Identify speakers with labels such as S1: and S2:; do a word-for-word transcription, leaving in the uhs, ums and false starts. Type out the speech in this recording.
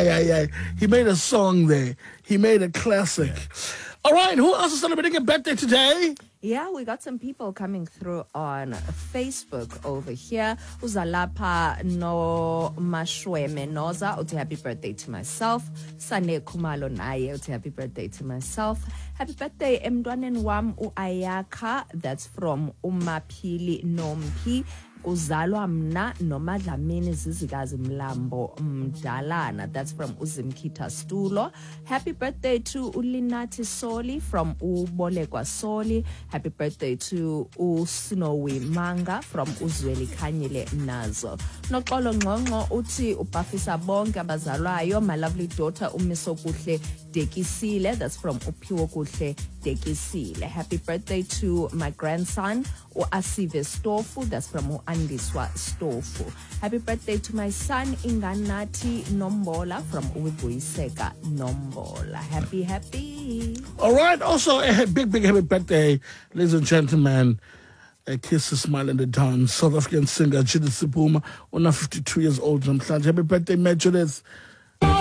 S1: aye, aye, aye. He made a song there. He made a classic. Yeah. All right, who else is celebrating a birthday today?
S2: Yeah, we got some people coming through on Facebook over here. Uzalapa no Mashweme Noza, uti happy birthday to myself. Sane Kumalo Naye, uti happy birthday to myself. Happy birthday, Mdwanen Wam Uayaka. That's from Umapili Nompi. Uzalwa mna nomadlamini zizikazi mlambo mdalana. That's from Uzimkita Stulo. Happy birthday to Ulinati Soli from Ubolekwa Soli. Happy birthday to Usnowi Manga from Uzweli Kanyile Nazo. Noxolo ngqongqo uthi ubafisa bonke abazalwayo. My lovely daughter Umisokuhle Dekisile. That's from Upiwo Kuhle Dekisile. Happy birthday to my grandson Uasive Stofu. That's from Uandiswa Stofu. Happy birthday to my son Inganati Nombola from Uwibuiseka Nombola. Happy, happy.
S1: All right. Also, a big, big happy birthday, ladies and gentlemen. A kiss, a smile, and a dance. South African singer Judith Sipuma, one fifty-two years old. Happy birthday, Judith.